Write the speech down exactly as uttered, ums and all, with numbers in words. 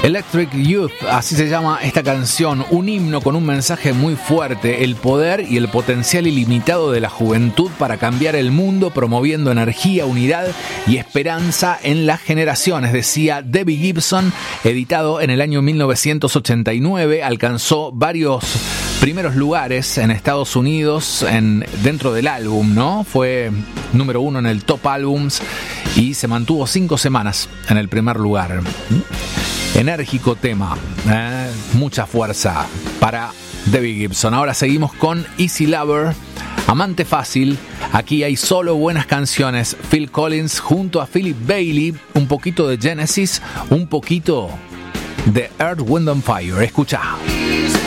Electric Youth, así se llama esta canción, un himno con un mensaje muy fuerte, el poder y el potencial ilimitado de la juventud para cambiar el mundo, promoviendo energía, unidad y esperanza en las generaciones, decía Debbie Gibson. Editado en el año mil novecientos ochenta y nueve, alcanzó varios primeros lugares en Estados Unidos en, dentro del álbum, ¿no? Fue número uno en el Top Albums y se mantuvo cinco semanas en el primer lugar. Enérgico tema, eh, mucha fuerza para Debbie Gibson. Ahora seguimos con Easy Lover, Amante Fácil. Aquí hay solo buenas canciones. Phil Collins junto a Philip Bailey, un poquito de Genesis, un poquito de Earth, Wind and Fire. Escucha.